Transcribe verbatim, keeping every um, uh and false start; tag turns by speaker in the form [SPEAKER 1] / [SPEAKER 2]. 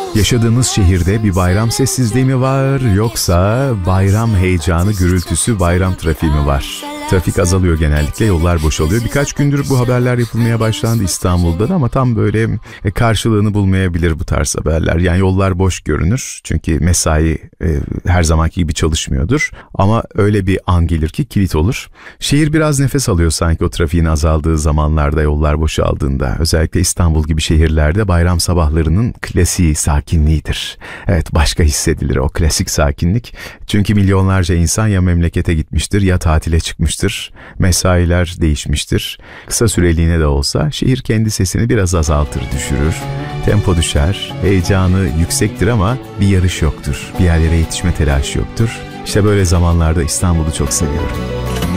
[SPEAKER 1] Yaşadığımız şehirde bir bayram sessizliği mi var, yoksa bayram heyecanı, gürültüsü, bayram trafiği mi var? Trafik azalıyor genellikle, yollar boşalıyor. Birkaç gündür bu haberler yapılmaya başlandı İstanbul'da da, ama tam böyle karşılığını bulmayabilir bu tarz haberler. Yani yollar boş görünür çünkü mesai e, her zamanki gibi çalışmıyordur. Ama öyle bir an gelir ki kilit olur. Şehir biraz nefes alıyor sanki o trafiğin azaldığı zamanlarda, yollar boşaldığında. Özellikle İstanbul gibi şehirlerde bayram sabahlarının klasiği sakinliğidir. Evet, başka hissedilir o klasik sakinlik. Çünkü milyonlarca insan ya memlekete gitmiştir ya tatile çıkmıştır. Mesailer değişmiştir. Kısa süreliğine de olsa şehir kendi sesini biraz azaltır, düşürür. Tempo düşer, heyecanı yüksektir ama bir yarış yoktur. Bir yerlere yetişme telaşı yoktur. İşte böyle zamanlarda İstanbul'u çok seviyorum.